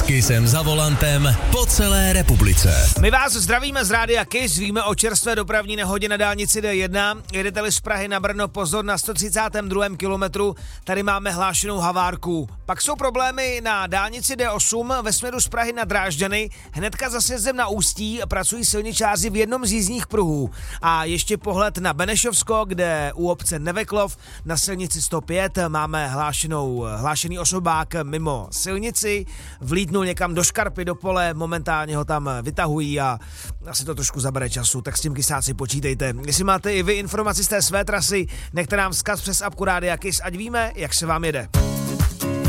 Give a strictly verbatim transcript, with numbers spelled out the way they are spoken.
Kissem za volantem po celé republice. My vás zdravíme z rádia Kiss, víme o čerstvé dopravní nehodě na dálnici D jedna. Jedete-li z Prahy na Brno, pozor na sto třicátém druhém kilometru, tady máme hlášenou havárku. Pak jsou problémy na dálnici D osm ve směru z Prahy na Drážďany, hnedka za sjezdem na Ústí pracují silničáři v jednom z jízdních pruhů. A ještě pohled na Benešovsko, kde u obce Neveklov na silnici sto pět máme hlášenou, hlášený osobák mimo silnici, vlítnul někam do škarpy, do pole, momentálně ho tam vytahují a asi to trošku zabere času, tak s tím kysáci počítejte. Jestli máte i vy informaci z té své trasy, nechte nám vzkaz přes apku Rádia Kiss, ať víme, jak se vám jede.